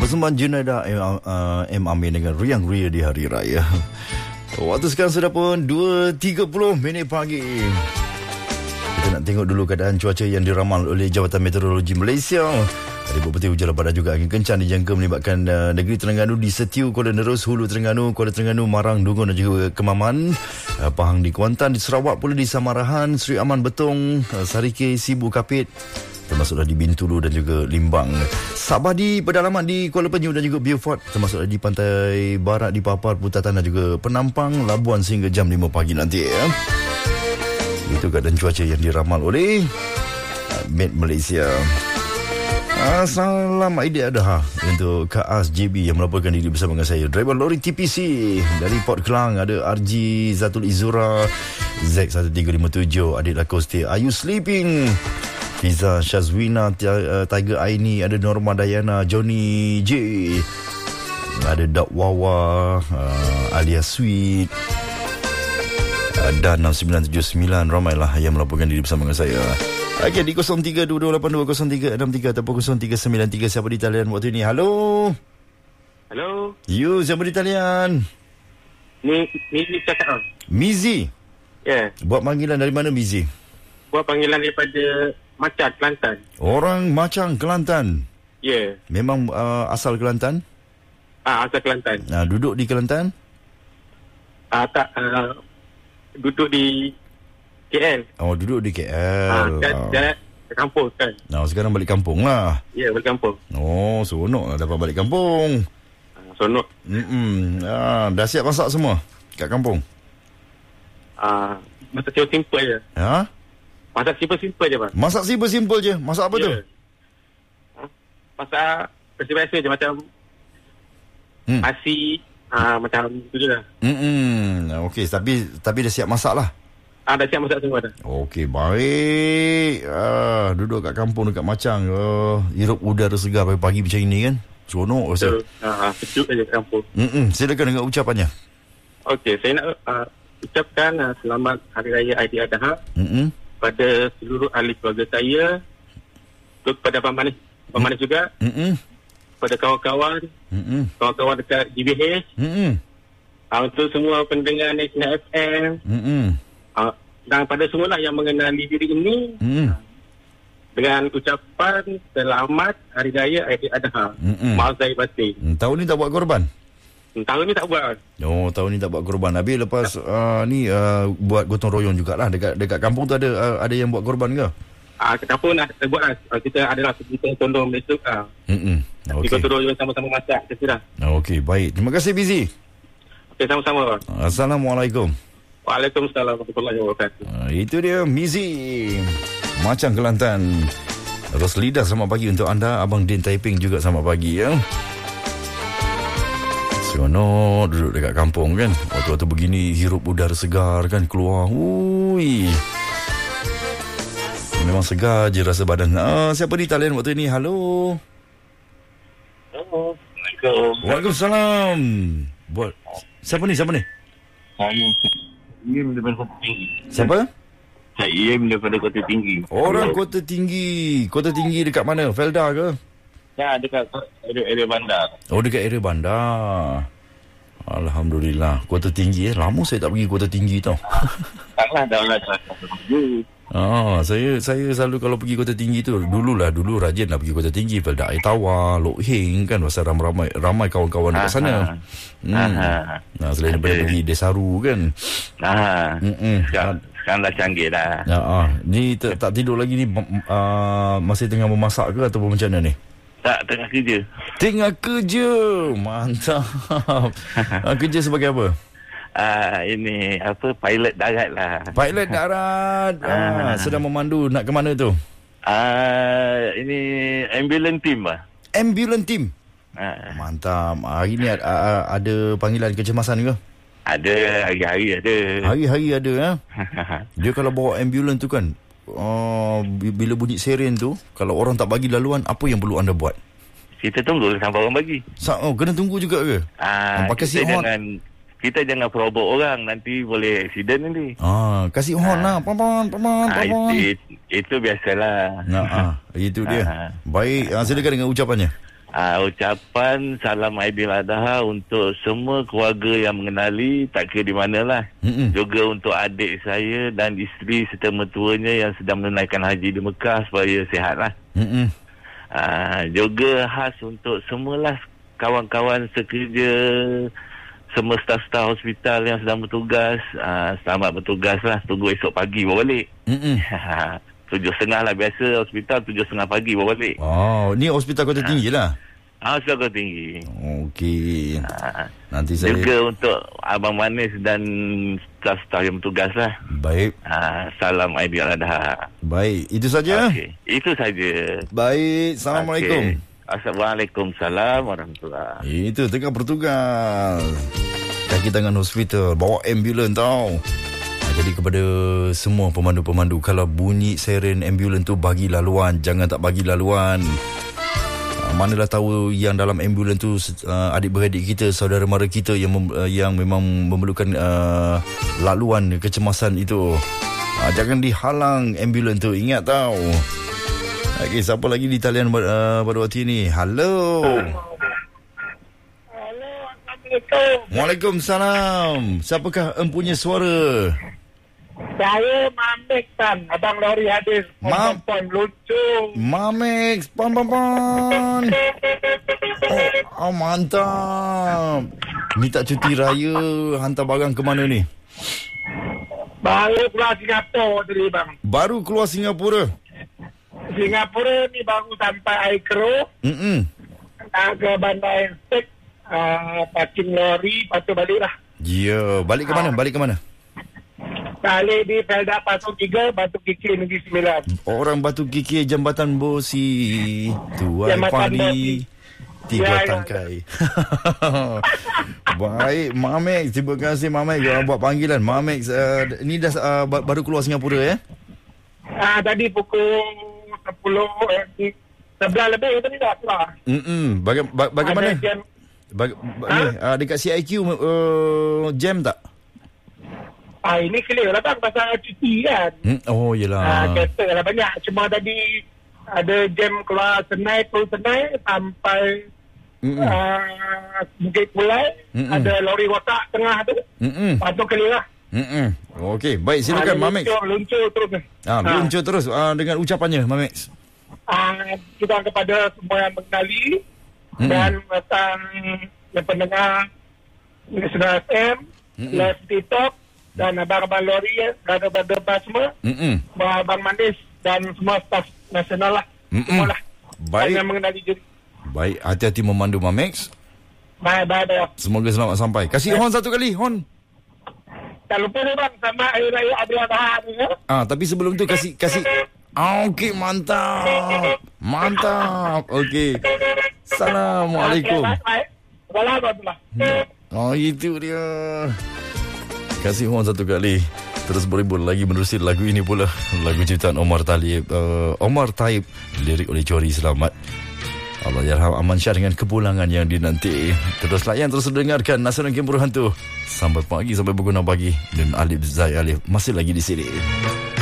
Persembahan Junaidah M. Amin dengan Riang Ria di Hari Raya. Waktu sekarang sudah pun 2.30 minit pagi. Kita nak tengok dulu keadaan cuaca yang diramal oleh Jabatan Meteorologi Malaysia. Hari berpeti hujan lebat dan juga angin kencang dijangka melibatkan negeri Terengganu di Setiu, Kuala Nerus, Hulu Terengganu, Kuala Terengganu, Marang, Dungun dan juga Kemaman. Pahang di Kuantan, di Sarawak pula di Samarahan, Seri Aman, Betong, Sarike, Sibu, Kapit, termasuklah di Bintulu dan juga Limbang. Sabah di pedalaman di Kuala Penyu dan juga Beaufort, termasuklah di pantai barat di Papar, Putatan dan juga Penampang, Labuan sehingga jam 5 pagi nanti ya. Itu keadaan cuaca yang diramal oleh Met Malaysia. Salam Aidil Adha untuk Kak As JB yang melaporkan diri bersama dengan saya. Driver lori TPC dari Port Klang ada RG Zatul Izura, Z1357, Adik Lakoste, Are You Sleeping? Fiza Syazwina, Tiger Aini, ada Norma Dayana, Johnny J, ada Dak Wawa, Alia Sweet, dan 6979. Ramailah yang melaporkan diri bersama dengan saya. Okey, di 0322820363 ataupun 0393. Siapa di talian waktu ini? Halo. Halo. You, siapa di talian? Mizi cakap. Mizi? Ya. Yeah. Buat panggilan dari mana Mizi? Buat panggilan daripada Macang, Kelantan. Orang Macang, Kelantan? Ya. Yeah. Memang asal Kelantan? Asal Kelantan. Duduk di Kelantan? Tak. Duduk di KL. Oh, duduk di KL. Dah ke kampung kan. Sekarang balik kampung lah. Ya, balik kampung. Oh, seronok lah dapat balik kampung. Seronok. Dah siap masak semua kat kampung? Masak simple je. Masak simple je, Bang. Masak simple je. Masak apa tu? Masak biasa je, macam nasi, macam tu je lah. Okey, tapi dah siap masak lah. Dah siap masak semua dah. Okey, baik. Duduk kat kampung dekat Macang, hirup udara segar pagi-pagi macam ini kan. Seronok rasa. Sejuk je kat kampung. Silakan dengan ucapannya. Okey, saya nak ucapkan selamat Hari Raya Aidil Adha pada seluruh ahli keluarga saya, kepada pemanis juga, pada kawan-kawan dekat GBH, untuk semua pendengar National FM, dan pada semualah yang mengenali diri ini, dengan ucapan selamat Hari Raya Aidil Adha. Maaf zahir batin. Tahun ni tak buat korban? Tahun ni tak buat. Tahun ni tak buat korban. Habis lepas ni buat gotong royong jugalah. Dekat kampung tu ada yang buat korban ke? Kita pun ada buat lah. Kita adalah kita tolong besok. Okay. Gotong royong sama-sama masak. Okey, baik. Terima kasih Bizi. Okey, sama-sama. Assalamualaikum. Waalaikumsalam warahmatullahi wabarakatuh. Itu dia Mizi, Macang, Kelantan. Terus lidah selamat pagi untuk anda. Abang Din Taiping juga selamat pagi ya. Seronok duduk dekat kampung kan. Waktu-waktu begini hirup udara segar kan keluar. Memang segar je rasa badan. Siapa di talian waktu ini? Halo. Assalamualaikum. Waalaikumsalam. Siapa ni? Saya Iem daripada Kota Tinggi. Siapa? Saya Iem daripada Kota Tinggi. Orang Kota Tinggi. Kota Tinggi dekat mana? Felda ke? Ya, dekat area bandar. Dekat area bandar. Alhamdulillah. Kota Tinggi lama saya tak pergi Kota Tinggi tau. Taklah dah lah. Saya selalu kalau pergi Kota Tinggi tu dulu rajin lah pergi Kota Tinggi, Felda Air Tawar, Lok Heng kan, pasal ramai kawan-kawan dekat sana. Selain daripada pergi Desaru kan. Sekarang dah canggih dah. Ni tak tidur lagi ni, masih tengah memasak ke ataupun macam mana ni? Tak, tengah kerja. Tengah kerja. Mantap. Kerja sebagai apa? Ini pilot darat lah. Pilot darat. Sedang memandu nak ke mana tu? Ini ambulance team lah. Ambulance team. Mantap. Hari ni ada panggilan kecemasan ke? Ada, hari-hari ada. Hari-hari ada Dia kalau bawa ambulans tu kan, bila bunyi siren tu, kalau orang tak bagi laluan, apa yang perlu anda buat? Kita tunggu sampai orang bagi. Kena tunggu juga ke? Pakai seat horn. Kita jangan perobok orang, nanti boleh accident nanti. Kasih horn lah. Paman. Itu biasalah. Itu dia. Baik, silakan dengan ucapannya. Ucapan salam Aidiladha untuk semua keluarga yang mengenali, tak kira di manalah. Juga untuk adik saya dan isteri serta mertuanya yang sedang menunaikan haji di Mekah supaya sihatlah. Juga khas untuk semualah kawan-kawan sekerja, semua staf-staf hospital yang sedang bertugas. Selamat bertugas lah. Tunggu esok pagi bawa balik. 7.30 lah. Biasa hospital 7.30 pagi bawa balik. Ni hospital Kota Tinggi lah. Hospital Kota Tinggi. Okey. Nanti saya juga untuk Abang Manis dan staf-staf yang bertugas lah. Baik. Salam Aidiladha. Baik, itu saja. Itu saja. Baik, Assalamualaikum. Assalamualaikum warahmatullahi. Itu tengah bertugas kaki tangan hospital, bawa ambulans tau. Jadi kepada semua pemandu-pemandu, kalau bunyi seren ambulans tu bagi laluan, jangan tak bagi laluan. Manalah tahu yang dalam ambulans tu adik-beradik kita, saudara mara kita yang memang memerlukan laluan kecemasan itu. Jangan dihalang ambulans tu, ingat tau. Okey, siapa lagi di talian pada waktu ini? Halo. Halo, Assalamualaikum. Waalaikumsalam. Siapakah empunya suara? Saya Mamek Tan, Abang Lori hadis. Pon lucu. Mamek, pon. Oh, mantap. Minta cuti raya, hantar barang ke mana ni? Baru keluar Singapura tadi, bang. Baru keluar Singapura. Singapura ni baru sampai Aikro. Ke Bandar Estek, parking lori, lepas tu balik lah. Ya, balik ke mana? Balik di Felda Batu 3, Batu Kikir Negeri Sembilan. Orang Batu Kikir, Jambatan Bosi, Tuan Padi, 3 tangkai. Baik, Mamek. Terima kasih, Mamek. Buat panggilan. Mamek, ni dah baru keluar Singapura, ya? Tadi pukul 11 lebih tadi dah keluar. Bagaimana? Dekat CIQ jam tak? Ini clear lah bang, pasal cuti kan. Oh yelah. Kereta lah banyak. Cuma tadi ada jam keluar Senai sampai Bukit Pulai. Ada lori rotak tengah tu. Lepas tu clear lah. Okey, baik, silakan Mamek. Luncur terus. Luncur terus dengan ucapannya, Mamek. Kita kepada semua yang mengenali dan yang pendengar Nasional FM, Live TikTok dan abang-abang lori, brother-brother semua, abang Manis dan semua staf nasional lah. Semualah. Baik. Yang mengenali diri. Baik, hati-hati memandu, Mamek. Bye. Semoga selamat sampai. Kasih hon satu kali, hon. Tak lupa ni bang, sama Hari Raya Aidiladha ni ya. Tapi sebelum tu kasih. Okey, mantap. Okey. Assalamualaikum. Waalaikumsalam. Itu dia. Kasih hon satu kali. Terus boleh lagi menerusi lagu ini pula. Lagu ciptaan Omar Taib. Lirik oleh Johari Selamat. Allahyarham Aman Syah dengan kepulangan yang dinanti. Terus layan, terus dengarkan Nasional Game Hantu sampai pagi, sampai pukul 6 pagi. Dan Alif Zai Alif masih lagi di sini.